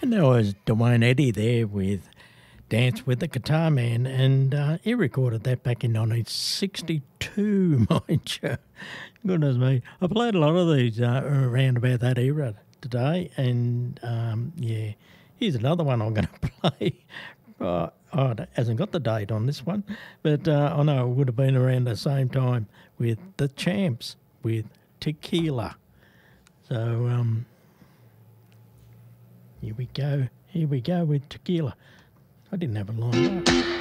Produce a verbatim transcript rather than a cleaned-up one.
And there was Dwayne Eddy there with Dance with the Guitar Man, and uh, he recorded that back in nineteen sixty-two, mind you. Goodness me. I played a lot of these uh, around about that era today, and um, yeah, here's another one I'm going to play. Uh, oh, it hasn't got the date on this one, but uh, I know it would have been around the same time with the Champs with Tequila. So um, here we go. Here we go with Tequila. I didn't have a line up.